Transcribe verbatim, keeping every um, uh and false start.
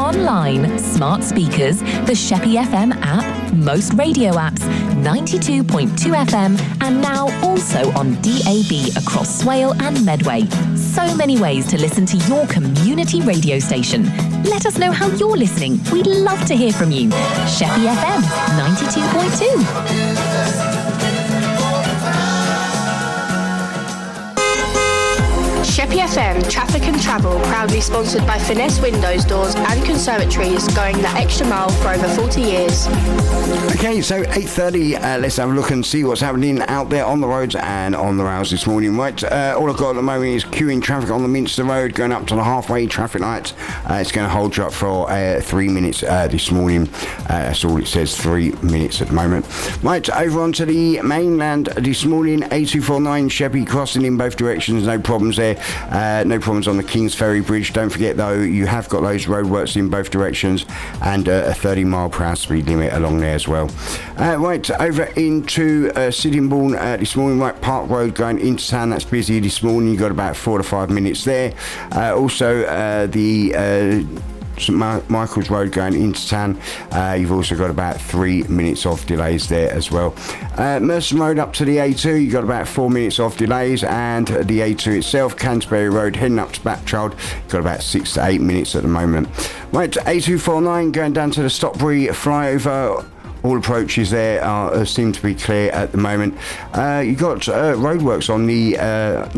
online, smart speakers, the Sheppey F M app, most radio apps, ninety-two point two F M, and now also on D A B across Swale and Medway. So many ways to listen to your community radio station. Let us know how you're listening. We'd love to hear from you. Sheppey F M, ninety-two point two. Sheppey F M, Traffic and Travel, proudly sponsored by Finesse Windows, Doors and Conservatories, going the extra mile for over forty years. Okay, so eight thirty, uh, let's have a look and see what's happening out there on the roads and on the rails this morning. Right, uh, all I've got at the moment is queuing traffic on the Minster Road, going up to the halfway traffic lights. Uh, it's going to hold you up for uh, three minutes uh, this morning. Uh, that's all it says, three minutes at the moment. Right, over onto the mainland this morning, A two forty-nine Sheppey crossing in both directions, no problems there. Uh, no problems on the Kings Ferry Bridge. Don't forget though, you have got those roadworks in both directions and uh, a thirty mile per hour speed limit along there as well. Uh, right, over into uh, Sittingbourne uh, this morning, right, Park Road going into town, that's busy this morning. You've got about four to five minutes there. Uh, also uh, the uh, St Michael's Road going into town, uh, you've also got about three minutes of delays there as well. Uh, Merson Road up to the A two, you've got about four minutes of delays, and the A two itself, Canterbury Road heading up to Bapchild, you've got about six to eight minutes at the moment. Right, A two forty-nine going down to the Stockbury flyover. All approaches there are, uh, seem to be clear at the moment. Uh, you've got uh, roadworks on the uh,